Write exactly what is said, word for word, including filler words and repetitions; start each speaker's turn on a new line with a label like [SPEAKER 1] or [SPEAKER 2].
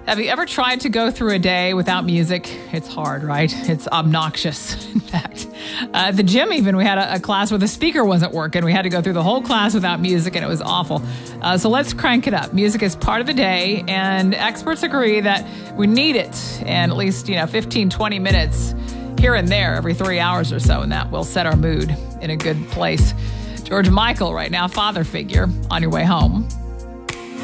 [SPEAKER 1] Have you ever tried to go through a day without music? It's hard, right? It's obnoxious. In fact, uh, at the gym even, we had a, a class where the speaker wasn't working. We had to go through the whole class without music, and it was awful. Uh, so let's crank it up. Music is part of the day, and experts agree that we need it. And at least, you know, fifteen, twenty minutes here and there every three hours or so, and that will set our mood in a good place. George Michael right now, father figure, on your way home.